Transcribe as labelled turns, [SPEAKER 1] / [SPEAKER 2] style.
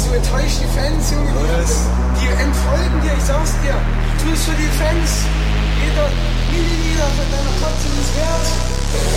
[SPEAKER 1] du enttäuscht die Fans, Junge. Die entfolgen dir, ich sag's dir. Tu es für die Fans. Jeder Milliliter von deiner Kotze ist wert.